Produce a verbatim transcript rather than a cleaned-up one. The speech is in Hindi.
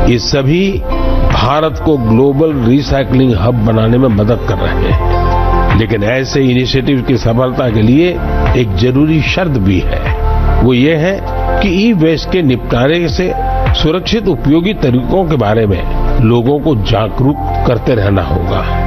ये सभी भारत को ग्लोबल रिसाइकलिंग हब बनाने में मदद कर रहे हैं। लेकिन ऐसे इनिशिएटिव की सफलता के लिए एक जरूरी शर्त भी है। वो ये है कि ई वेस्ट के निपटारे से सुरक्षित उपयोगी तरीकों के बारे में लोगों को जागरूक करते रहना होगा।